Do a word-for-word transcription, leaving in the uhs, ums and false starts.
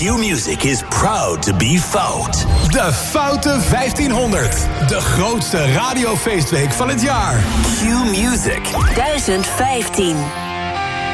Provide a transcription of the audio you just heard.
Q-Music is proud to be Fout. De Foute vijftienhonderd. De grootste radiofeestweek van het jaar. Q-Music. duizend vijftien.